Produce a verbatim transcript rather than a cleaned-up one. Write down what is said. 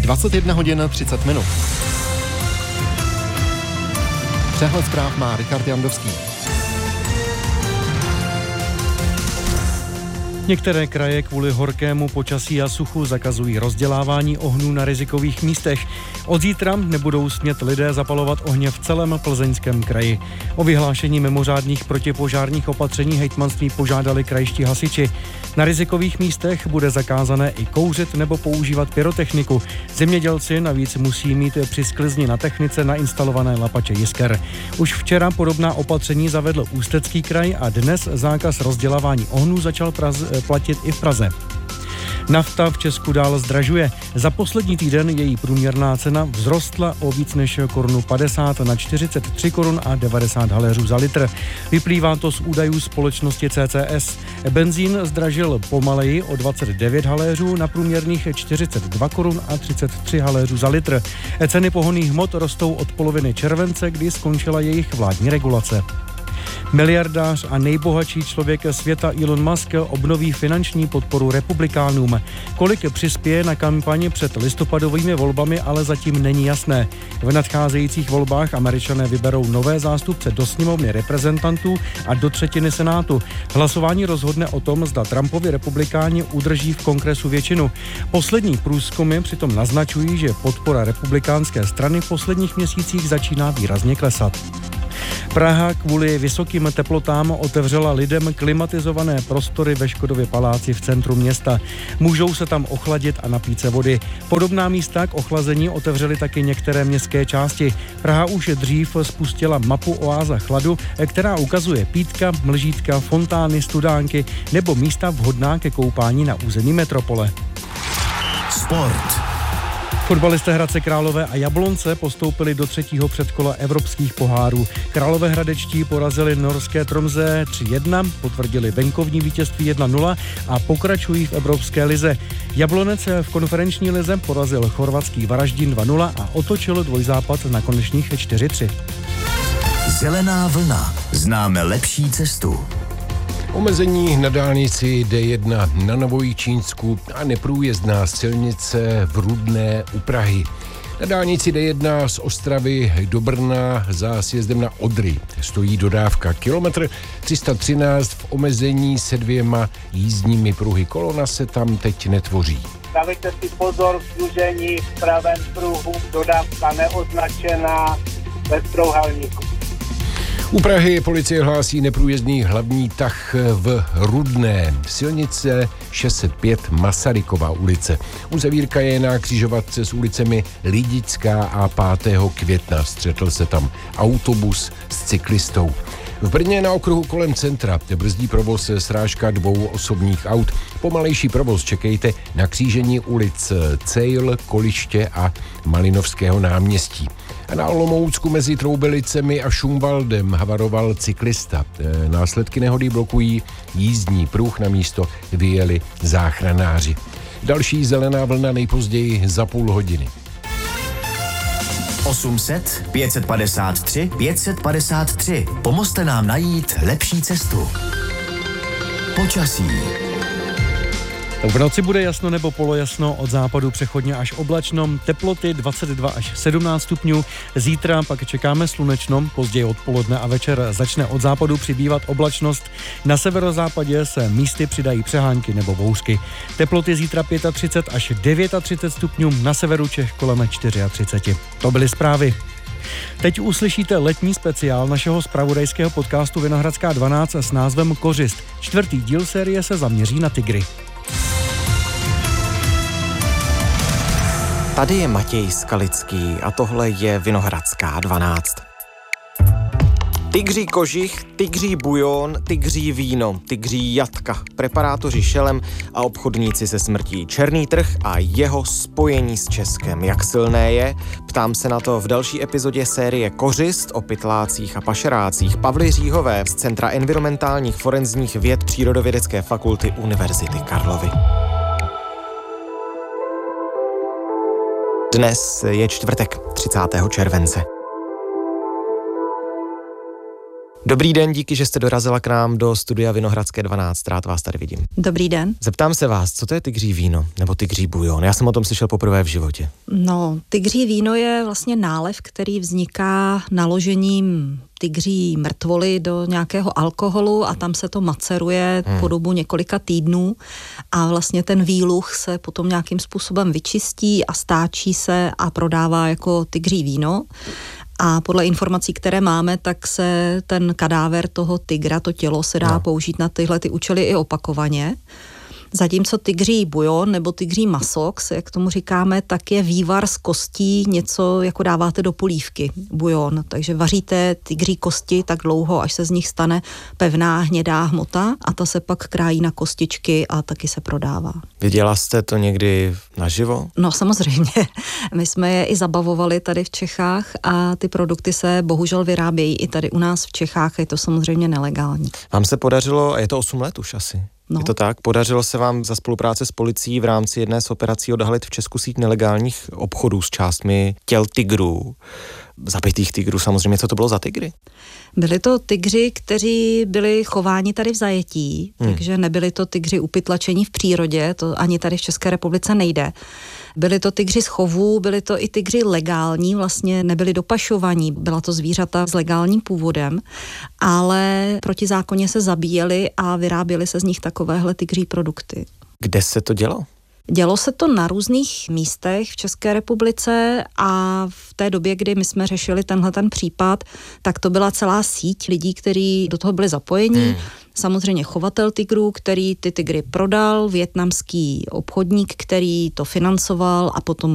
dvacet jedna hodin třicet minut. Přehled zpráv má Richard Jandovský. Některé kraje kvůli horkému počasí a suchu zakazují rozdělávání ohnů na rizikových místech. Od zítra nebudou smět lidé zapalovat ohně v celém Plzeňském kraji. O vyhlášení mimořádných protipožárních opatření hejtmanství požádali krajští hasiči. Na rizikových místech bude zakázané i kouřit nebo používat pyrotechniku. Zemědělci navíc musí mít při sklizni na technice nainstalované lapače jisker. Už včera podobná opatření zavedl Ústecký kraj a dnes zákaz rozdělávání ohnů začal Praze platit i v Praze. Nafta v Česku dál zdražuje. Za poslední týden její průměrná cena vzrostla o víc než korunu padesát na čtyřicet tři korun a devadesát haléřů za litr. Vyplývá to z údajů společnosti C C S. Benzín zdražil pomaleji o dvacet devět haléřů na průměrných čtyřicet dva korun a třicet tři haléřů za litr. Ceny pohonných hmot rostou od poloviny července, kdy skončila jejich vládní regulace. Miliardář a nejbohatší člověk světa Elon Musk obnoví finanční podporu republikánům. Kolik přispěje na kampaně před listopadovými volbami, ale zatím není jasné. V nadcházejících volbách Američané vyberou nové zástupce do sněmovny reprezentantů a do třetiny senátu. Hlasování rozhodne o tom, zda Trumpovi republikáni udrží v kongresu většinu. Poslední průzkumy přitom naznačují, že podpora republikánské strany v posledních měsících začíná výrazně klesat. Praha kvůli vysokým teplotám otevřela lidem klimatizované prostory ve Škodově paláci v centru města. Můžou se tam ochladit a napít se vody. Podobná místa k ochlazení otevřely taky některé městské části. Praha už dřív spustila mapu Oáza chladu, která ukazuje pítka, mlžítka, fontány, studánky nebo místa vhodná ke koupání na území metropole. Sport. Fotbalisté Hradce Králové a Jablonce postoupili do třetího předkola evropských pohárů. Královéhradečtí porazili norské Tromsø tři jedna, potvrdili venkovní vítězství jedna nula a pokračují v evropské lize. Jablonec v konferenční lize porazil chorvatský Varaždín dva nula a otočil dvojzápas na konečných čtyři tři. Zelená vlna. Známe lepší cestu. Omezení na dálnici D jedna na Novojičínsku a neprůjezdná silnice v Rudné u Prahy. Na dálnici D jedna z Ostravy do Brna za sjezdem na Odry stojí dodávka kilometr tři sta třináct v omezení se dvěma jízdními pruhy. Kolona se tam teď netvoří. Dávejte si pozor v zúžení v pravém pruhu, dodávka neoznačená bez trouhelníku. U Prahy policie hlásí neprůjezdný hlavní tah v Rudné. Silnice šest set pět Masarykova ulice. Uzavírka je na křižovatce s ulicemi Lidická a pátého května. Střetl se tam autobus s cyklistou. V Brně na okruhu kolem centra brzdí provoz srážka dvou osobních aut. Pomalejší provoz čekejte na křížení ulic Cejl, Koliště a Malinovského náměstí. A na Olomoucku mezi Troubelicemi a Šumvaldem havaroval cyklista. Následky nehody blokují jízdní pruh, na místo vyjeli záchranáři. Další zelená vlna nejpozději za půl hodiny. osm set, pět set padesát tři, pět set padesát tři. Pomozte nám najít lepší cestu. Počasí. V noci bude jasno nebo polojasno, od západu přechodně až oblačno, teploty dvacet dva až sedmnáct stupňů. Zítra pak čekáme slunečno, později odpoledne a večer začne od západu přibývat oblačnost. Na severozápadě se místy přidají přehánky nebo bouřky. Teploty zítra třicet pět až třicet devět stupňů, na severu Čech kolem třicet čtyři. To byly zprávy. Teď uslyšíte letní speciál našeho zpravodajského podcastu Vinohradská dvanáct s názvem Kořist. Čtvrtý díl série se zaměří na tygry. Tady je Matěj Skalický a tohle je Vinohradská dvanáct. Tygří kožich, tygří bujon, tygří víno, tygří jatka, preparátoři šelem a obchodníci se smrtí. Černý trh a jeho spojení s Českem. Jak silné je? Ptám se na to v další epizodě série Kořist o pytlácích a pašerácích Pavly Říhové z Centra environmentálních forenzních věd Přírodovědecké fakulty Univerzity Karlovy. Dnes je čtvrtek, třicátého července. Dobrý den, díky, že jste dorazila k nám do studia Vinohradské dvanáct, rád vás tady vidím. Dobrý den. Zeptám se vás, co to je tygří víno nebo tygří bujon? Já jsem o tom slyšel poprvé v životě. No, tygří víno je vlastně nálev, který vzniká naložením tygří mrtvoly do nějakého alkoholu a tam se to maceruje hmm. po dobu několika týdnů a vlastně ten výluch se potom nějakým způsobem vyčistí a stáčí se a prodává jako tygří víno. A podle informací, které máme, tak se ten kadáver toho tygra, to tělo se dá no. použít na tyhle ty účely i opakovaně. Zatímco tygří bujon nebo tygří masox, jak tomu říkáme, tak je vývar z kostí, něco jako dáváte do polívky, bujon. Takže vaříte tygří kosti tak dlouho, až se z nich stane pevná hnědá hmota a ta se pak krájí na kostičky a taky se prodává. Viděla jste to někdy naživo? No samozřejmě. My jsme je i zabavovali tady v Čechách a ty produkty se bohužel vyrábějí i tady u nás v Čechách, je to samozřejmě nelegální. Vám se podařilo, a je to osm let už asi, No. je to tak? Podařilo se vám za spolupráce s policií v rámci jedné z operací odhalit v Česku síť nelegálních obchodů s částmi těl tygrů, zabitých tygrů samozřejmě. Co to bylo za tygry? Byli to tygři, kteří byli chováni tady v zajetí, hmm. takže nebyli to tygři upytlačení v přírodě, to ani tady v České republice nejde. Byli to tygři z chovů, byli to i tygři legální, vlastně nebyli dopašovaní, byla to zvířata s legálním původem, ale protizákonně se zabíjeli a vyráběly se z nich takovéhle tygří produkty. Kde se to dělo? Dělo se to na různých místech v České republice a v té době, kdy my jsme řešili tenhle ten případ, tak to byla celá síť lidí, kteří do toho byli zapojeni. Hmm. Samozřejmě chovatel tygrů, který ty tygry prodal, vietnamský obchodník, který to financoval a potom